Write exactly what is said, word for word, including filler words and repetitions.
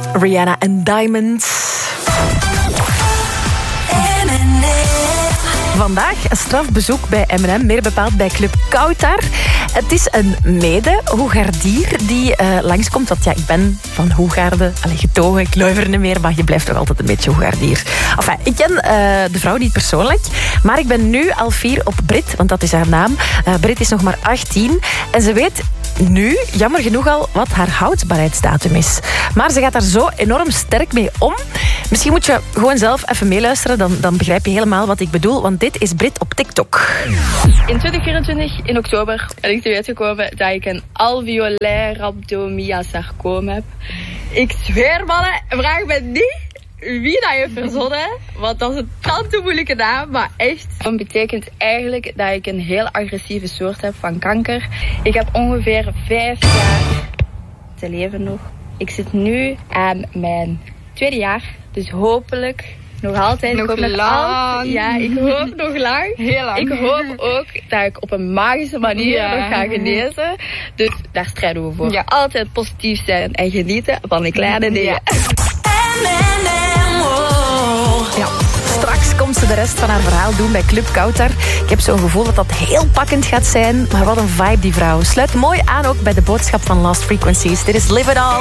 Rihanna en Diamonds. Vandaag een strafbezoek bij M en M, meer bepaald bij Club Kautar. Het is een mede-Hoegaardier die uh, langskomt. Want ja, ik ben van Hoegaarden, allee, getogen, ik luiver niet meer, maar je blijft toch altijd een beetje Hoegaardier. Enfin, ik ken uh, de vrouw niet persoonlijk, maar ik ben nu al fier op Brit, want dat is haar naam. Uh, Brit is nog maar achttien en ze weet nu, jammer genoeg al, wat haar houdbaarheidsdatum is. Maar ze gaat daar zo enorm sterk mee om. Misschien moet je gewoon zelf even meeluisteren, dan, dan begrijp je helemaal wat ik bedoel, want dit is Brit op TikTok. In twintig vierentwintig, in oktober, ben ik te weten gekomen dat ik een alveolair rhabdomyosarcoom heb. Ik zweer, mannen, vraag me niet wie dat heeft verzonnen, want dat is een tante moeilijke naam, maar echt. Dat betekent eigenlijk dat ik een heel agressieve soort heb van kanker. Ik heb ongeveer vijf jaar te leven nog. Ik zit nu aan mijn tweede jaar, dus hopelijk nog altijd. Nog ik hoop lang. Al, ja, ik hoop nog lang. Heel lang. Ik hoop ook dat ik op een magische manier Ja. nog ga genezen. Dus daar strijden we voor. Ja. Altijd positief zijn en genieten van de kleine dingen. Ja. Ja, straks komt ze de rest van haar verhaal doen bij Club Kautar. Ik heb zo'n gevoel dat dat heel pakkend gaat zijn. Maar wat een vibe, die vrouw. Sluit mooi aan ook bij de boodschap van Lost Frequencies. Dit is Live It All.